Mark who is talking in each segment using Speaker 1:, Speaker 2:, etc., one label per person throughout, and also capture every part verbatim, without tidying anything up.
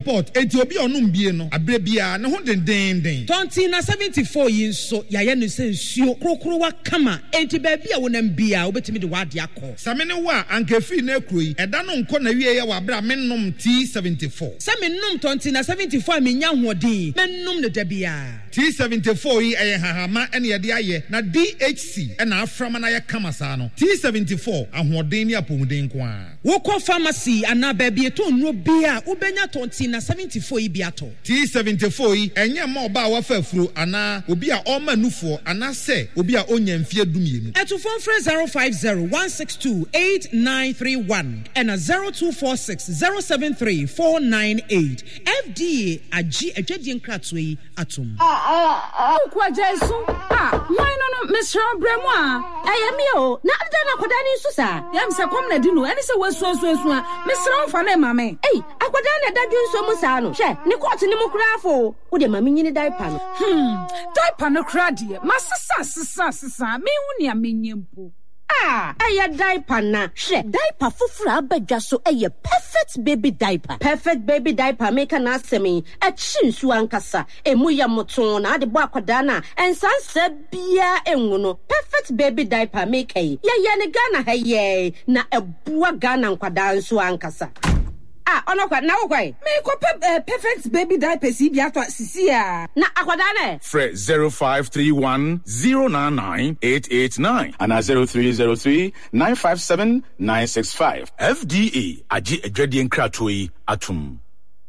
Speaker 1: import enti obi onum bie no abre bia ne ho den den den
Speaker 2: twenty na seventy-four yin so ya ye no sensuo krokro wa kama enti ba bia wonam bia obetimi de wade akọ
Speaker 1: samene wa ankefi na ekuro yi eda no nko na wie ye wa abra mennom T seventy-four
Speaker 2: se mennom twenty na seventy-four amenya hodin mennom ne da bia
Speaker 1: T seventy-four yi eye hahama ene ye de aye na D H C ena aframa na ye kama sa no T seventy-four ahoden ni apomuden ko a
Speaker 2: wokọ pharmacy ana ba bia to nro bia ubenya twenty na seventy-four yi bia to
Speaker 1: T seventy-four yi enye ma oba wa fafuro ana obi a o manufo ana se obi a onya mfie dumienu
Speaker 2: eto phone free zero five zero one six two eight nine three one and a zero two four six zero seven three four nine eight F D A agi adwadi nkrato yi atom
Speaker 3: ah ah ah kwa jesu ah why no no Mister Bremo a eyemi o na ada na koda ni su sa yam se kom na di no eni se wasu asu asu a Mister Onfa na mama eh akoda na da dwunso mu sa no hwe ni court ni mu krafo wo de mama nyini diaper no
Speaker 4: hmm diaper no kra de masesa sesa sesa me hu ne amenyempo
Speaker 3: ah aya diaper na hwe diaper fufura abadwa so eye perfect baby diaper perfect baby diaper make na asemi a chinsu ankasa emu ya moton na ade bo akoda na ensansa bia enwu no perfect baby diaper make ye ye ne Ghana ha ye na ebua Ghana nkwada nso ankasa ah ono kwa na wo me
Speaker 4: ko perfect baby diaper si bia to sisi a
Speaker 3: na akwada na
Speaker 5: Fred zero five three one zero nine nine eight eight nine and zero three zero three nine five seven nine six five F D A agi adwadi nkrato yi atum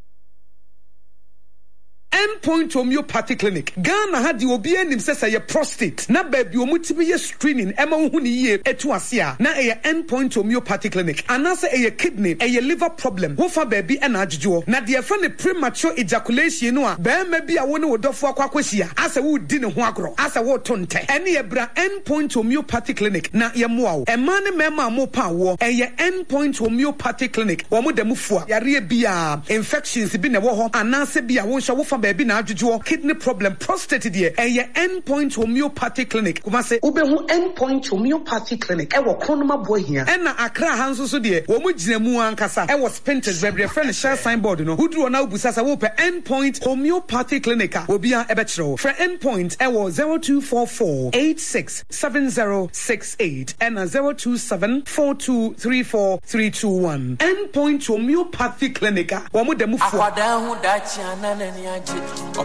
Speaker 6: Endpoint Homeopathy Clinic. Ghana had the obi enim say say prostate. Na baby omutimi ye screening ema hu ni ye etu asia. Na e Endpoint Homeopathy Clinic. Anase e kidney, e liver problem. Wo fa baby ena adjujo. Na de fa ne premature ejaculation no a be ma bi a wo ne wodofo akwakwahia. Asa wo di ne ho agro. Asa wo tonte. Ene ye bra Endpoint Homeopathy Clinic. Na ye moa wo. E ma ne mema mo pa wo. E ye Endpoint Homeopathy Clinic. Wo mo dem fua. Yare bia infections bi ne wo ho. Anase bia wo hwa wo fa baby na adjujo kidney problem prostate de e ye Endpoint Homeopathy Clinic kuma se ubehu Endpoint Homeopathy Clinic e wo kronoma bohia e na Accra hanso so de wo mu ginamu ankasa e wo Spintex bebre friend share signboard no huduro na ubusasa wo pe Endpoint Homeopathy Clinic a obia e be kire for Endpoint e wo zero two four four eight six seven zero six eight and zero two seven four two three four three two one Endpoint Homeopathy Clinic wo mu dem fu
Speaker 7: akwada hu da chia na nani aje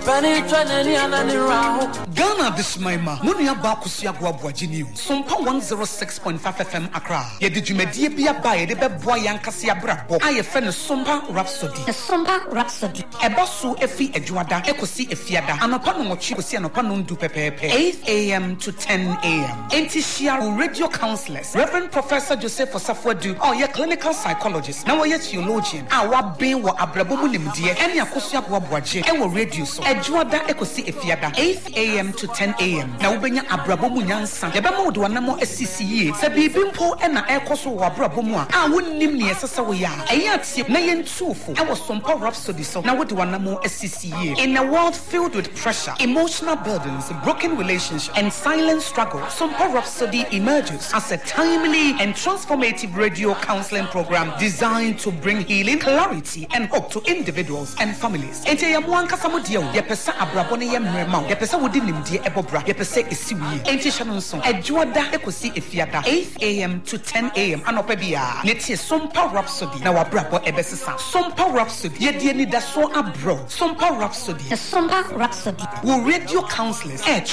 Speaker 6: Ghana this maima Munia Bakusia Guabuaji New Sumpa one oh six point five F M Accra ye did you media be a buy de boy Yankasia Brabo I friend Sumpa Rhapsody
Speaker 3: the Sumpa Rhapsody
Speaker 6: Ebosu Efi Ejuada Ekosi Efiada Anopano Mochi Anopano du Pepe eight a.m. to ten a.m. Intishia radio counselors Reverend Professor Joseph Osafwadu or your clinical psychologist now ye theologian our being wa abrabomu nimdie any akosia Guabuaji e radio so Ejuada Ekosi Efiada eight a.m. to ten a.m. na ubenya abrabomu nyansa yebema wode wanamo asisi se bibimpo e na ekoso wo abrabomu a a wonnim ne esesa wo ya eyatie na yentufu e wo Sumpa Rhapsody so na wode wanamo asisi in a world filled with pressure emotional burdens broken relationships and silent struggle Sumpa Rhapsody emerges as a timely and transformative radio counseling program designed to bring healing clarity and hope to individuals and families ente yamwanka samudia ye pesa abrabone ye mrema ye pesa wodi nimdie ebobra ye pesa esiwi enti hye so Ejuada Ekosi Efiada eight a.m. to ten a.m. anopa bia netie Sumpa Rhapsody na wabrabo ebesesa Sumpa Rhapsody ye die ni daso abro Sumpa Rhapsody
Speaker 3: the Sumpa Rhapsody
Speaker 6: wo radio counselors e